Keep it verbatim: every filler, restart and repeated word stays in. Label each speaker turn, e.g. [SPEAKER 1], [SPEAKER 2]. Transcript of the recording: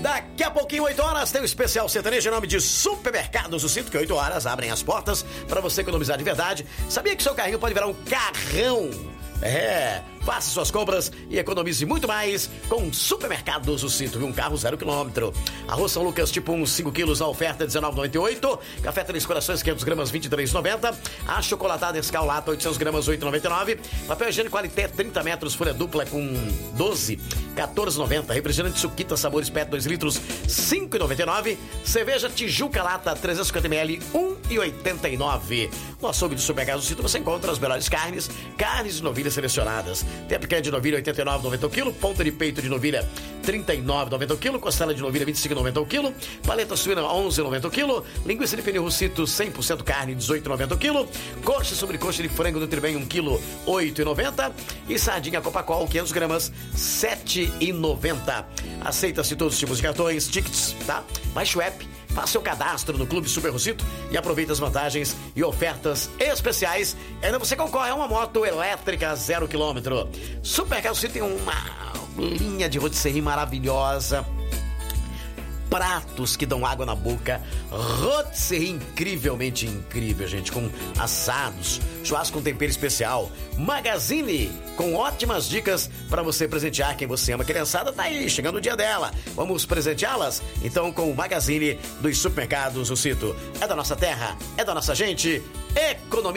[SPEAKER 1] Daqui a pouquinho, oito horas, tem o especial sertanejo em nome de Supermercados. Eu sinto que oito horas abrem as portas para você economizar de verdade. Sabia que seu carrinho pode virar um carrão? É, faça suas compras e economize muito mais com Supermercados O Cinto, um carro zero quilômetro. Arroz São Lucas tipo um, cinco quilos, na oferta dezenove reais e noventa e oito centavos. Café Três Corações, quinhentas gramas, vinte e três reais e noventa centavos. A chocolatada Escalata, oitocentas gramas, oito reais e noventa e nove centavos. Papel higiênico Qualité, trinta metros, folha dupla com doze, quatorze reais e noventa centavos. Refrigerante Suquita, sabores Pet, dois litros, cinco reais e noventa e nove centavos. Cerveja Tijuca Lata, trezentos e cinquenta mililitros, um real e oitenta e nove centavos. No açougue do Supermercados O Cinto você encontra as melhores carnes, carnes de novilha selecionadas. Tem a picanha de novilha, oitenta e nove reais e noventa centavos o quilo. Ponta de peito de novilha, trinta e nove reais e noventa centavos o quilo. Costela de novilha, vinte e cinco reais e noventa centavos o quilo. Paleta suína, onze reais e noventa centavos o quilo. Linguiça de pernil Russito, cem por cento carne, dezoito reais e noventa centavos o quilo. Coxa sobre coxa de frango do Tribem, um quilo, oito reais e noventa centavos. E sardinha Copacol, quinhentas gramas, sete reais e noventa centavos. Aceita-se todos os tipos de cartões, tickets, tá? Baixe o app, faça seu cadastro no Clube Super Russito e aproveite as vantagens e ofertas especiais. E ainda você concorre a uma moto elétrica zero quilômetro. Supermercado Russito tem uma linha de rotisserie maravilhosa. Pratos que dão água na boca, rotisserie incrivelmente incrível, gente, com assados, churrasco com tempero especial, Magazine, com ótimas dicas para você presentear quem você ama. A criançada tá aí, chegando o dia dela. Vamos presenteá-las? Então, com o Magazine dos Supermercados O Cinto. É da nossa terra, é da nossa gente, economia.